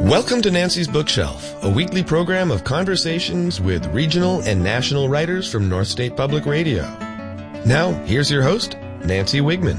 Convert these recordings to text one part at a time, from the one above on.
Welcome to Nancy's Bookshelf, a weekly program of conversations with regional and national writers from North State Public Radio. Now, here's your host, Nancy Wigman.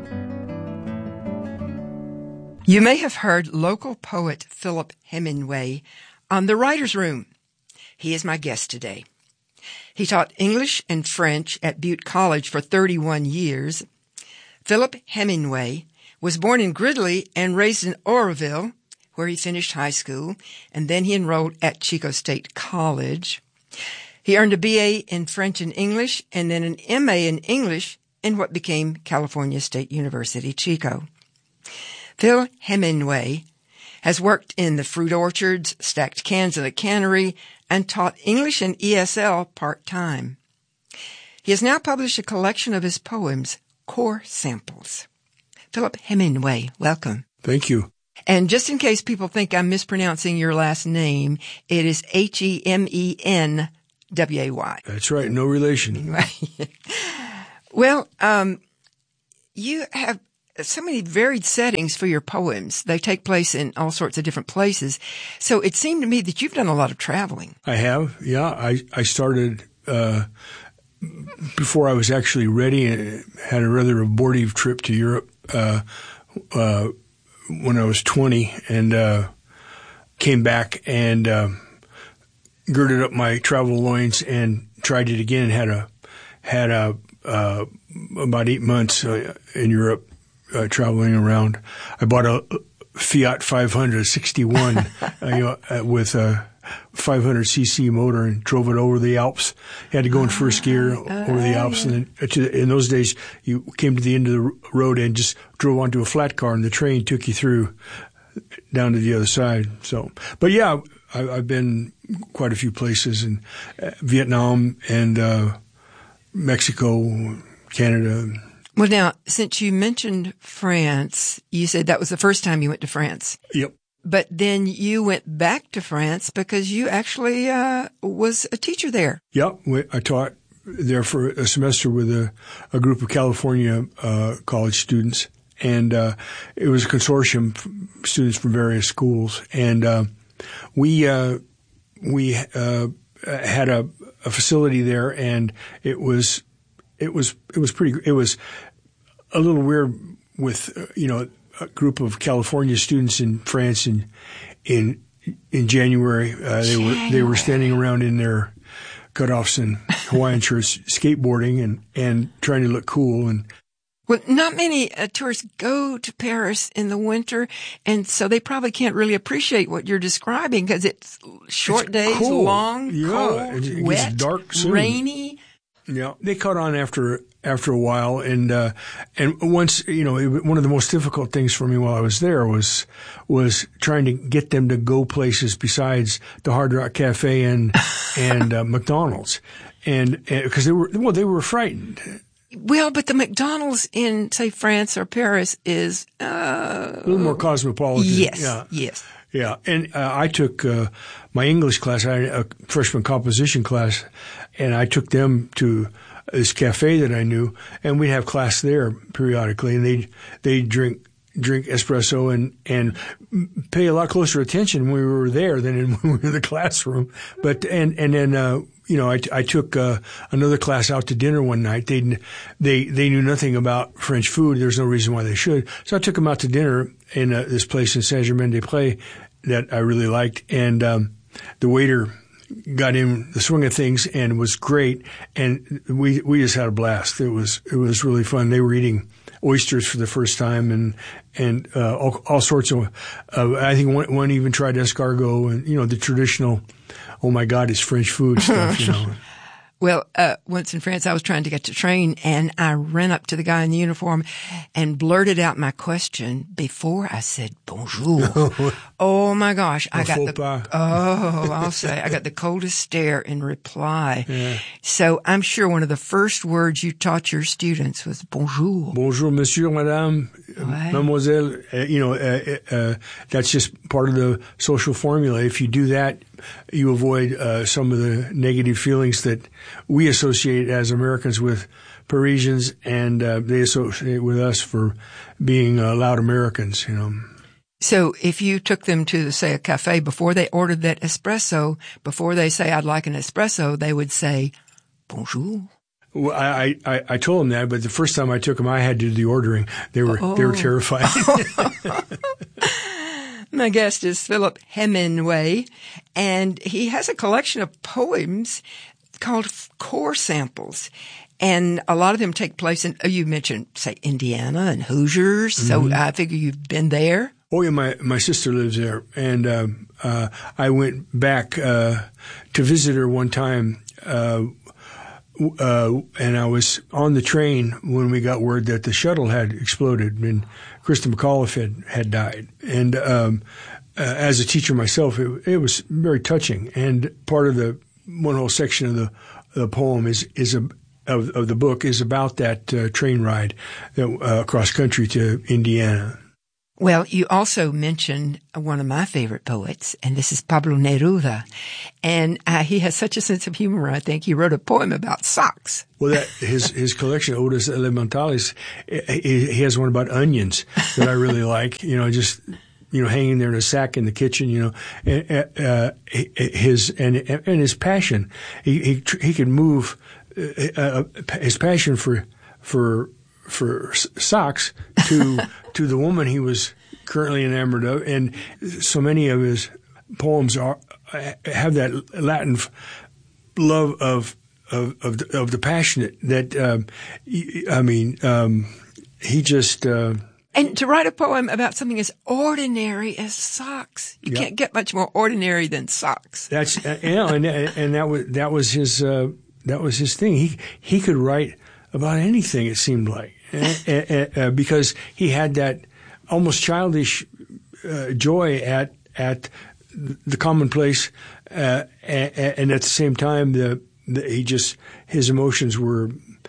You may have heard local poet Philip Hemingway on The Writer's Room. He is my guest today. He taught English and French at Butte College for 31 years. Philip Hemingway was born in Gridley and raised in Oroville, where he finished high school, and then he enrolled at Chico State College. He earned a BA in French and English, and then an MA in English in what became California State University, Chico. Phil Hemingway has worked in the fruit orchards, stacked cans in a cannery, and taught English and ESL part-time. He has now published a collection of his poems, Core Samples. Philip Hemingway, welcome. Thank you. And just in case people think I'm mispronouncing your last name, it is Hemenway. That's right. No relation. Well, you have so many varied settings for your poems. They take place in all sorts of different places. So it seemed to me that you've done a lot of traveling. I have. Yeah. I started, before I was actually ready, and had a rather abortive trip to Europe, when I was 20, and came back and girded up my travel loins and tried it again. Had about 8 months in Europe traveling around. I bought a Fiat 500 61 with a 500cc motor and drove it over the Alps. Had to go in first gear over the Alps. And then in those days, you came to the end of the road and just drove onto a flat car, and the train took you through down to the other side. So, but yeah, I've been quite a few places in Vietnam and Mexico, Canada. Well, now, since you mentioned France, you said that was the first time you went to France. Yep. But then you went back to France because you actually was a teacher there. Yep. I taught there for a semester with a group of California college students. And it was a consortium of students from various schools. And we had a facility there, and it was pretty. It was a little weird with a group of California students in France in January. They were standing around in their cutoffs and Hawaiian shirts, skateboarding and trying to look cool. And well, not many tourists go to Paris in the winter, and so they probably can't really appreciate what you're describing because it's short days, cold. Long, cold, it wet, gets dark soon. Rainy. Yeah, they caught on after a while, and once, one of the most difficult things for me while I was there was trying to get them to go places besides the Hard Rock Cafe and McDonald's, and because they were frightened. Well, but the McDonald's in, say, France or Paris is a little more cosmopolitan. Yes, yeah. Yes. Yeah, and I took my English class, I had a freshman composition class, and I took them to this cafe that I knew, and we'd have class there periodically, and they'd drink espresso and pay a lot closer attention when we were there than when we were in the classroom. But and then I took another class out to dinner one night. They knew nothing about French food. There's no reason why they should. So I took them out to dinner in this place in Saint-Germain-des-Prés that I really liked, and the waiter got in the swing of things and was great, and we just had a blast. It was really fun. They were eating oysters for the first time and all sorts of I think one even tried escargot and the traditional, oh my God, it's French food stuff. Well, once in France, I was trying to get to train, and I ran up to the guy in the uniform and blurted out my question before I said bonjour. Oh my gosh, I got the coldest stare in reply. Yeah. So I'm sure one of the first words you taught your students was bonjour. Bonjour, monsieur, madame, mademoiselle. That's just part of the social formula. If you do that, you avoid some of the negative feelings that we associate as Americans with Parisians, and they associate with us for being loud Americans, So if you took them to, say, a cafe, before they ordered that espresso, before they say, I'd like an espresso, they would say, bonjour. Well, I told them that, but the first time I took them, I had to do the ordering. They were terrified. My guest is Philip Heminway, and he has a collection of poems called Core Samples. And a lot of them take place in, you mentioned, say, Indiana and Hoosiers. Mm-hmm. So I figure you've been there. Oh, yeah, my sister lives there. And I went back to visit her one time, and I was on the train when we got word that the shuttle had exploded and Krista McAuliffe had died. And as a teacher myself, it was very touching. And part of the one whole section of the poem of the book is about that train ride across country to Indiana. Well, you also mentioned one of my favorite poets, and this is Pablo Neruda. And he has such a sense of humor, I think. He wrote a poem about socks. Well, his collection, Odas Elementales, he has one about onions that I really like, just hanging there in a sack in the kitchen, and his passion. He could move his passion for socks to the woman he was currently enamored of, and so many of his poems have that Latin love of the passionate that he just. And to write a poem about something as ordinary as socks, you can't get much more ordinary than socks. That's and that was his thing. He could write about anything, it seemed like, because he had that almost childish joy at the commonplace, and at the same time, his emotions were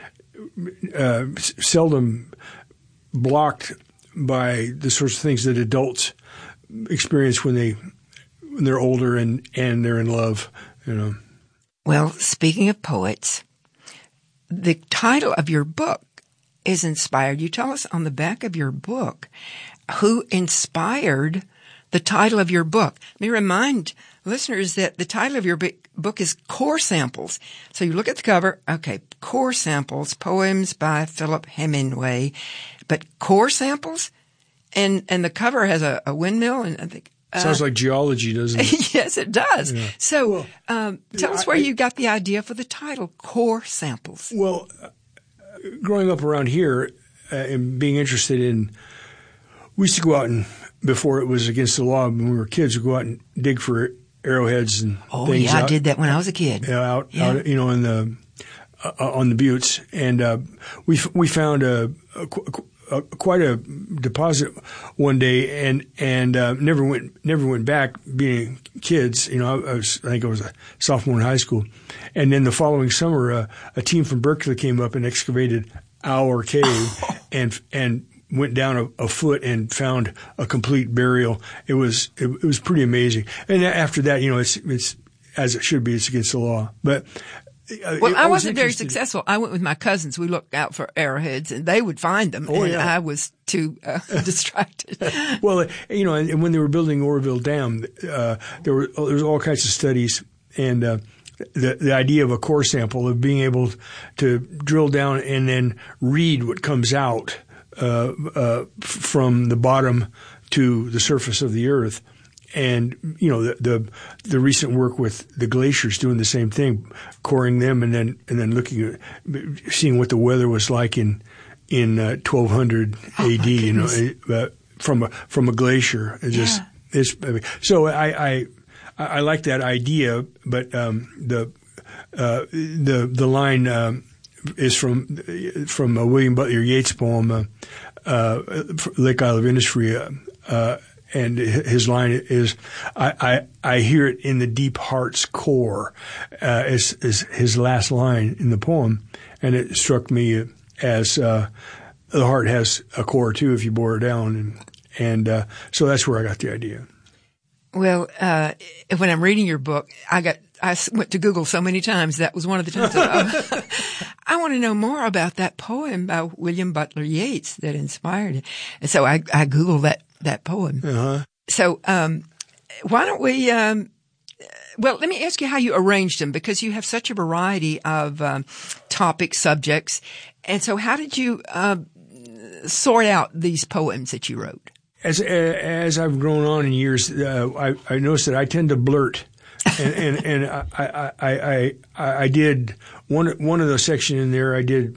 seldom blocked by the sorts of things that adults experience when they're older and they're in love, Well, speaking of poets, the title of your book is inspired. You tell us on the back of your book who inspired the title of your book. Let me remind listeners that the title of your book is Core Samples. So you look at the cover, okay, Core Samples, poems by Philip Heminway, but Core Samples? And the cover has a windmill, and I think... Sounds like geology, doesn't it? Yes, it does. Yeah. So tell us where you got the idea for the title, Core Samples. Well, growing up around here and being interested in, we used to go out and, before it was against the law, when we were kids, we'd go out and dig for arrowheads and things. Oh, yeah, I did that when I was a kid. Out in the, on the buttes. And we found quite a deposit one day, and never went back. Being kids, I think I was a sophomore in high school, and then the following summer, a team from Berkeley came up and excavated our cave and went down a foot and found a complete burial. It was pretty amazing. And after that, it's as it should be. It's against the law, but. Well, I wasn't very successful. I went with my cousins. We looked out for arrowheads, and they would find them, I was too distracted. Well, and when they were building Oroville Dam, there was all kinds of studies, and the idea of a core sample, of being able to drill down and then read what comes out from the bottom to the surface of the earth. And, the recent work with the glaciers doing the same thing, coring them and then looking at, seeing what the weather was like in 1200 AD, from a glacier. So I like that idea, but, the line, is from William Butler Yeats' poem, Lake Isle of Innisfree, and his line is, I hear it in the deep heart's core, is his last line in the poem. And it struck me as, the heart has a core too, if you bore it down. And so that's where I got the idea. Well, when I'm reading your book, I went to Google so many times. That was one of the times I want to know more about that poem by William Butler Yeats that inspired it. And so I Googled that that poem. Uh-huh. So, why don't we, well, let me ask you how you arranged them, because you have such a variety of topic subjects. And so how did you sort out these poems that you wrote? As I've grown on in years, I noticed that I tend to blurt. And I did one of those sections in there. I did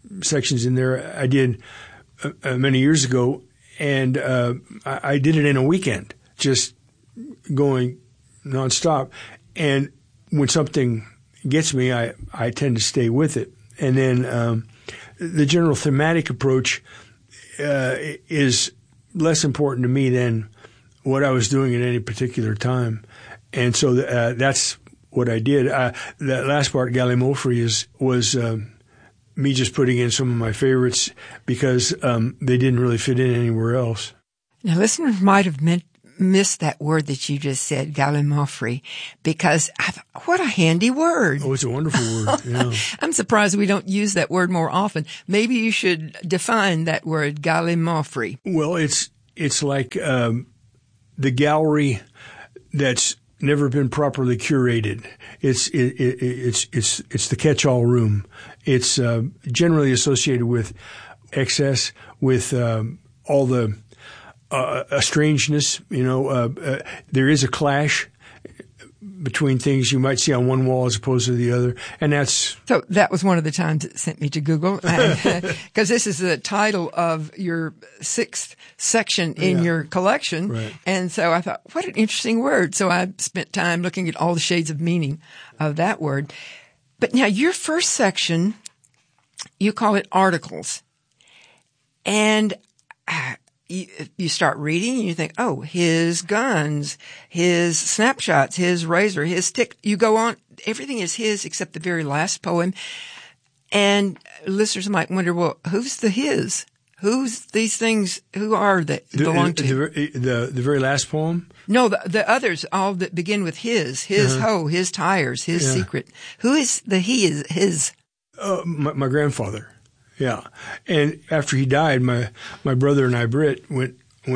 many years ago, and I did it in a weekend, just going nonstop. And when something gets me, I tend to stay with it. And then the general thematic approach is less important to me than what I was doing at any particular time. And so that's what I did. That last part, Gallimaufry, was me just putting in some of my favorites because they didn't really fit in anywhere else. Now, listeners might have missed that word that you just said, Gallimaufry, because what a handy word. Oh, it's a wonderful word. Yeah. I'm surprised we don't use that word more often. Maybe you should define that word, Gallimaufry. Well, it's like the gallery that's never been properly curated. It's the catch-all room. It's generally associated with excess, with all the strangeness. There is a clash between things you might see on one wall as opposed to the other, and that's... So that was one of the times it sent me to Google, because this is the title of your 6th section in your collection, right. And so I thought, what an interesting word. So I spent time looking at all the shades of meaning of that word. But now your first section, you call it articles, and you start reading and you think, oh, his guns, his snapshots, his razor, his stick. You go on. Everything is his except the very last poem. And listeners might wonder, well, who's the his? Who's these things? Who are they belong to? The very last poem? No, the others, all that begin with his hoe, his tires, his secret. Who is the he is his? My grandfather. Yeah. And after he died, my brother and I, Britt, were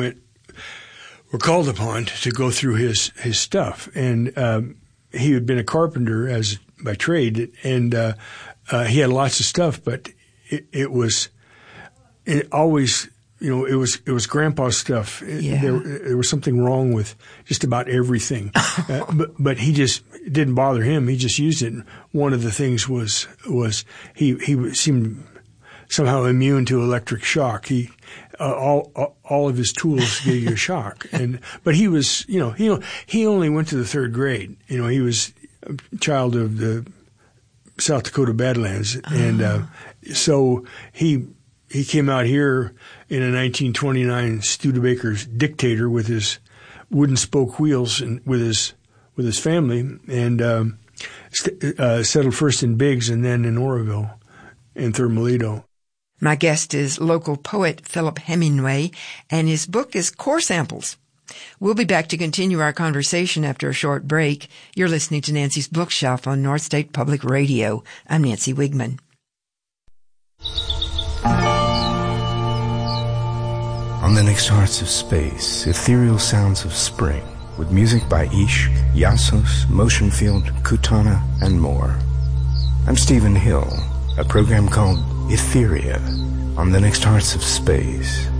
called upon to go through his stuff. And he had been a carpenter by trade, and he had lots of stuff, but it was always, it was Grandpa's stuff. Yeah. There was something wrong with just about everything. But he just, it didn't bother him. He just used it. And one of the things was he seemed somehow immune to electric shock. He, all of his tools gave you a shock. But he was, he only went to the 3rd grade. He was a child of the South Dakota Badlands. And, so he came out here in a 1929 Studebaker's Dictator with his wooden spoke wheels and with his family, and, settled first in Biggs and then in Oroville and Thermalito. My guest is local poet Philip Hemingway, and his book is Core Samples. We'll be back to continue our conversation after a short break. You're listening to Nancy's Bookshelf on North State Public Radio. I'm Nancy Wigman. On the next Hearts of Space, ethereal sounds of spring, with music by Ishq, Yasos, Motionfield, Kutana, and more. I'm Stephen Hill, a program called Etheria on the next Hearts of Space.